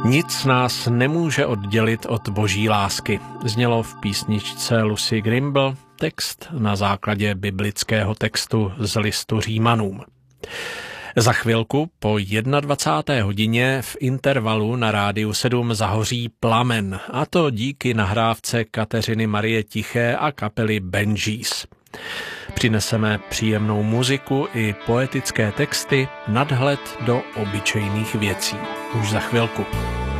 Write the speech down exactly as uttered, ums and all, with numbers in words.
Nic nás nemůže oddělit od boží lásky, znělo v písničce Lucy Grimble, text na základě biblického textu z listu Římanům. Za chvilku po jednadvacáté hodině v intervalu na Rádiu sedm zahoří Plamen, a to díky nahrávce Kateřiny Marie Tiché a kapely Benjis. Přineseme příjemnou muziku i poetické texty, nadhled do obyčejných věcí. Už za chvilku.